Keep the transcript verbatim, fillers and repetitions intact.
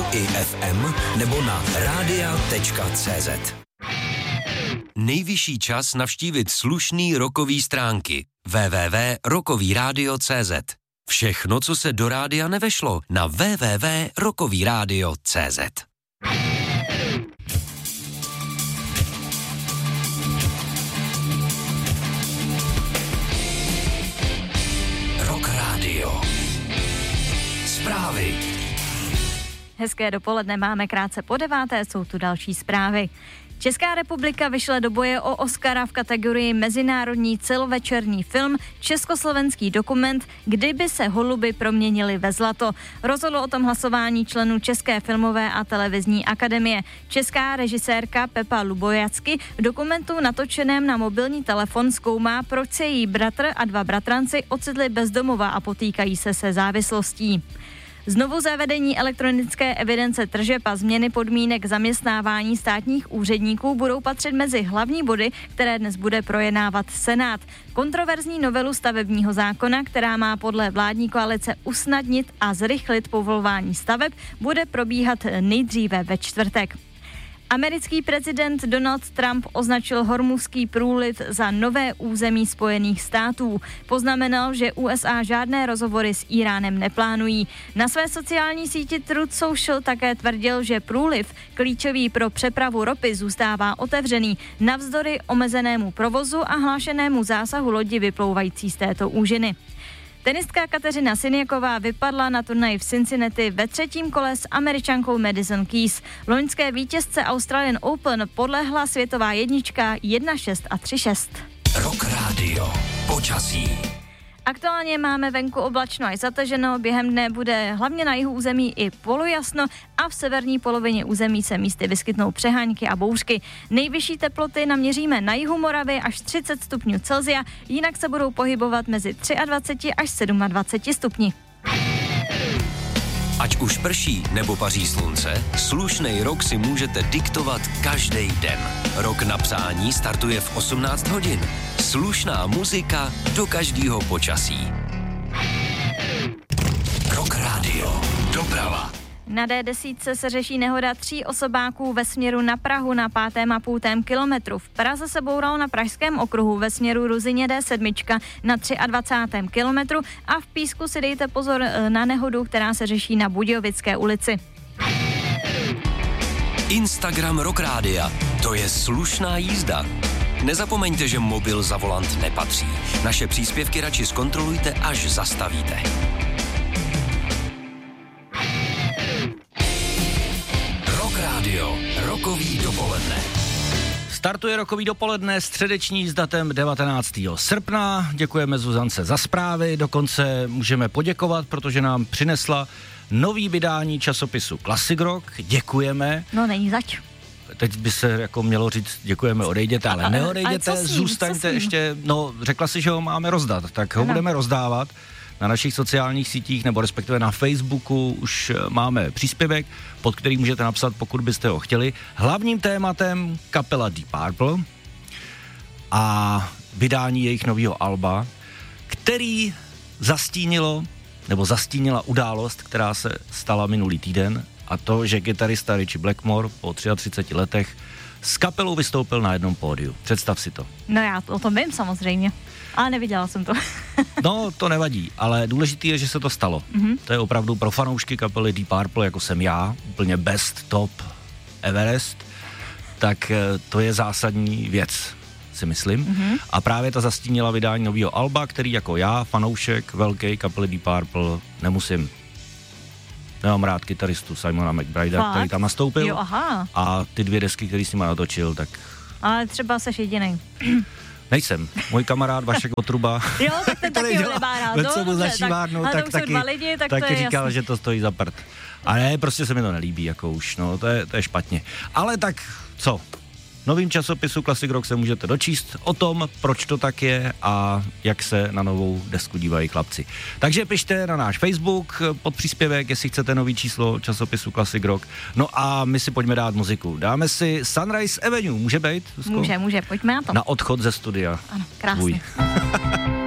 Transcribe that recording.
i ef em nebo na rádia tečka cé zet. Nejvyšší čas navštívit slušný rockový stránky w w w tečka rockový rádio tečka cé zet. Všechno, co se do rádia nevešlo, na w w w tečka rockový rádio tečka cé zet. Rock Radio. Zprávy. Hezké dopoledne, máme krátce po deváté, jsou tu další zprávy. Česká republika vyšle do boje o Oscara v kategorii mezinárodní celovečerní film Československý dokument, kdyby se holuby proměnily ve zlato. Rozhodlo o tom hlasování členů České filmové a televizní akademie. Česká režisérka Pepa Lubojacky v dokumentu natočeném na mobilní telefon zkoumá, proč se její bratr a dva bratranci ocitli bez domova a potýkají se se závislostí. Znovu zavedení elektronické evidence tržeb a změny podmínek zaměstnávání státních úředníků budou patřit mezi hlavní body, které dnes bude projednávat Senát. Kontroverzní novelu stavebního zákona, která má podle vládní koalice usnadnit a zrychlit povolování staveb, bude probíhat nejdříve ve čtvrtek. Americký prezident Donald Trump označil Hormuzský průliv za nové území Spojených států. Poznamenal, že U S A žádné rozhovory s Íránem neplánují. Na své sociální síti Truth Social také tvrdil, že průliv, klíčový pro přepravu ropy, zůstává otevřený navzdory omezenému provozu a hlášenému zásahu lodi vyplouvající z této úžiny. Tenistka Kateřina Siniaková vypadla na turnaji v Cincinnati ve třetím kole s Američankou Madison Keys. Loňské vítězce Australian Open podlehla světová jednička jedna šest a tři šest. Rock Radio. Počasí. Aktuálně máme venku oblačno až zataženo, během dne bude hlavně na jihu území i polojasno a v severní polovině území se místy vyskytnou přehánky a bouřky. Nejvyšší teploty naměříme na jihu Moravy až třicet stupňů Celsia, jinak se budou pohybovat mezi dvacet tři až dvacet sedm stupni. Ať už prší nebo paří slunce, slušnej rok si můžete diktovat každý den. Rok na přání startuje v osmnáct hodin. Slušná muzika do každého počasí. Rock Radio. Doprava. Na D deset se řeší nehoda tří osobáků ve směru na Prahu na pátém a půltém kilometru. V Praze se bouralo na pražském okruhu ve směru Ruzyně D sedm na dvacátém třetím kilometru a v Písku si dejte pozor na nehodu, která se řeší na Budějovické ulici. Instagram Rock Rádia. To je slušná jízda. Nezapomeňte, že mobil za volant nepatří. Naše příspěvky radši zkontrolujte, až zastavíte. Radio, rokový dopoledne. Startuje rokový dopoledne, středeční s datem devatenáctého srpna. Děkujeme Zuzance za zprávy, dokonce můžeme poděkovat, protože nám přinesla nový vydání časopisu Classic Rock. Děkujeme. No není zač. Teď by se jako mělo říct, děkujeme, odejděte, ale neodejděte, ale zůstaňte ještě, no řekla si, že ho máme rozdat, tak ho ano. budeme rozdávat. Na našich sociálních sítích, nebo respektive na Facebooku už máme příspěvek, pod který můžete napsat, pokud byste ho chtěli. Hlavním tématem kapela Deep Purple a vydání jejich nového alba, který zastínilo, nebo zastínila událost, která se stala minulý týden, a to, že kytarista Richie Blackmore po třiceti třech letech s kapelou vystoupil na jednom pódiu. Představ si to. No já o tom vím samozřejmě, ale neviděla jsem to. No, to nevadí, ale důležitý je, že se to stalo. Mm-hmm. To je opravdu pro fanoušky kapely Deep Purple, jako jsem já, úplně best, top, Everest, tak to je zásadní věc, si myslím. Mm-hmm. A právě ta zastínila vydání nového alba, který jako já, fanoušek velký kapely Deep Purple, nemusím. Nemám rád kytaristu Simona McBridea, který tam nastoupil. Jo, aha. A ty dvě desky, který s nima natočil, tak... Ale třeba seš jedinej. Nejsem. Můj kamarád Vašek Otruba. Jo, tak ten taky ho nemá rád. No, co mu začívárnu, tak, tak taky, lidi, tak taky říkal, jasný. že to stojí za prd. A ne, prostě se mi to nelíbí, jako už, no, to je, to je špatně. Ale tak, co? V novým časopisu Classic Rock se můžete dočíst o tom, proč to tak je a jak se na novou desku dívají chlapci. Takže pište na náš Facebook pod příspěvek, jestli chcete nový číslo časopisu Classic Rock. No a my si pojďme dát muziku. Dáme si Sunrise Avenue, může být? Může, může, pojďme na to. Na odchod ze studia. Ano, krásně.